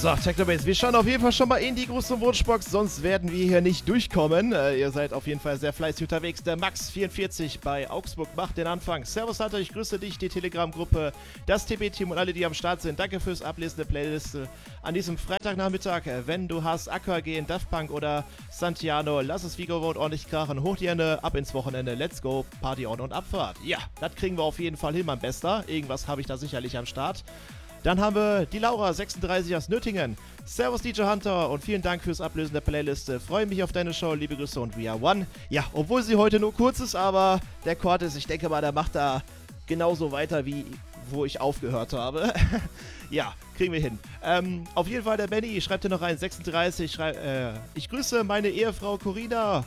So, Technobase, wir schauen auf jeden Fall schon mal in die große Wunschbox, sonst werden wir hier nicht durchkommen. Ihr seid auf jeden Fall sehr fleißig unterwegs. Der Max44 bei Augsburg macht den Anfang. Servus Hunter, ich grüße dich, die Telegram-Gruppe, das TB-Team und alle, die am Start sind. Danke fürs Ablesen der Playliste an diesem Freitagnachmittag. Wenn du hast Aqua gehen, Daft Punk oder Santiano, lass es wie gewohnt ordentlich krachen. Hoch die Hände, ab ins Wochenende, let's go, Party on und Abfahrt. Ja, das kriegen wir auf jeden Fall hin, mein Bester. Irgendwas habe ich da sicherlich am Start. Dann haben wir die Laura, 36 aus Nöttingen. Servus DJ Hunter und vielen Dank fürs Ablösen der Playliste. Freue mich auf deine Show, liebe Grüße und We Are One. Ja, obwohl sie heute nur kurz ist, aber der Cortis, ich denke mal, der macht da genauso weiter, wie wo ich aufgehört habe. Ja, kriegen wir hin. Auf jeden Fall der Benny schreibt hier noch rein, 36, ich grüße meine Ehefrau Corina,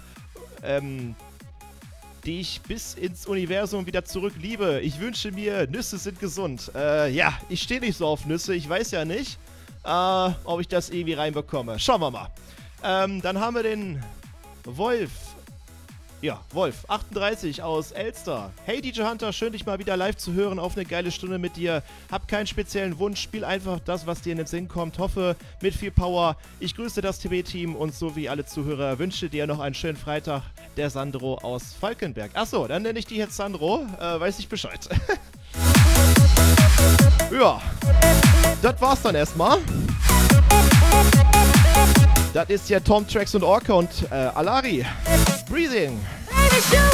die ich bis ins Universum wieder zurück liebe. Ich wünsche mir, Nüsse sind gesund. Ja, ich stehe nicht so auf Nüsse. Ich weiß ja nicht, ob ich das irgendwie reinbekomme. Schauen wir mal. Dann haben wir den Wolf. Ja, Wolf, 38 aus Elster. Hey DJ Hunter, schön dich mal wieder live zu hören auf eine geile Stunde mit dir. Hab keinen speziellen Wunsch, spiel einfach das, was dir in den Sinn kommt. Hoffe, mit viel Power. Ich grüße das TB-Team und so wie alle Zuhörer wünsche dir noch einen schönen Freitag. Der Sandro aus Falkenberg. Achso, dann nenne ich die jetzt Sandro. Weiß ich Bescheid. Ja, das war's dann erstmal. Das ist ja Tom, Trax und Orca und Alari. Breathing.